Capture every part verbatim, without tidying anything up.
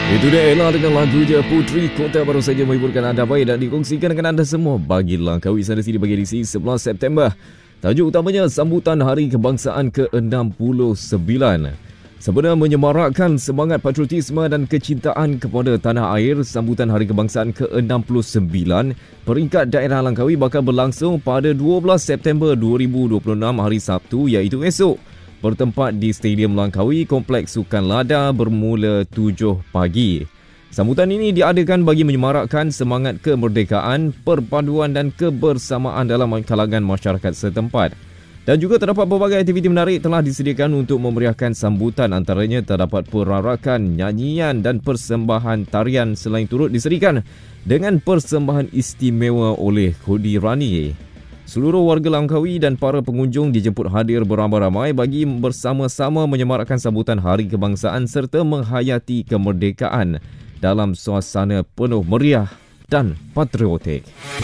Itu dia Ella dengan lagunya Putri Kota baru saja menghiburkan anda baik dan dikongsikan dengan anda semua bagi Langkawi sana sini bagi edisi sebelas September. Tajuk utamanya sambutan Hari Kebangsaan ke enam puluh sembilan. Sebenarnya menyemarakkan semangat patriotisme dan kecintaan kepada tanah air, sambutan Hari Kebangsaan ke enam puluh sembilan peringkat daerah Langkawi bakal berlangsung pada dua belas September dua ribu dua puluh enam hari Sabtu iaitu esok. Bertempat di Stadium Langkawi, Kompleks Sukan Lada bermula tujuh pagi. Sambutan ini diadakan bagi menyemarakkan semangat kemerdekaan, perpaduan dan kebersamaan dalam kalangan masyarakat setempat. Dan juga terdapat pelbagai aktiviti menarik telah disediakan untuk memeriahkan sambutan, antaranya terdapat perarakan, nyanyian dan persembahan tarian selain turut diserikan dengan persembahan istimewa oleh Kodi Rani. Seluruh warga Langkawi dan para pengunjung dijemput hadir beramai-ramai bagi bersama-sama menyemarakkan sambutan Hari Kebangsaan serta menghayati kemerdekaan dalam suasana penuh meriah dan patriotik.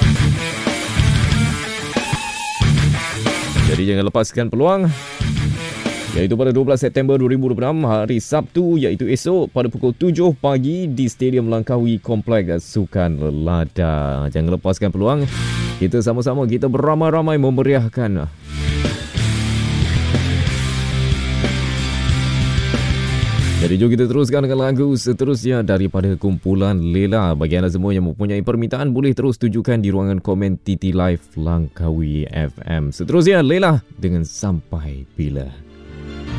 Jadi jangan lepaskan peluang, iaitu pada dua belas September dua ribu dua puluh enam hari Sabtu iaitu esok pada pukul tujuh pagi di Stadium Langkawi Kompleks Sukan Lada. Jangan lepaskan peluang. Kita sama-sama kita beramai-ramai memeriahkan. Jadi jom kita teruskan dengan lagu seterusnya daripada kumpulan Lela. Bagi anda semua yang mempunyai permintaan boleh terus tujukan di ruangan komen T T Live Langkawi F M. Seterusnya Lela dengan Sampai Bila.